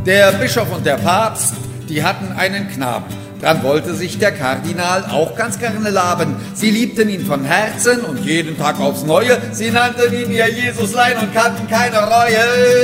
Der Bischof und der Papst, die hatten einen Knaben. Dran wollte sich der Kardinal auch ganz gerne laben. Sie liebten ihn von Herzen und jeden Tag aufs Neue. Sie nannten ihn ihr Jesuslein und kannten keine Reue.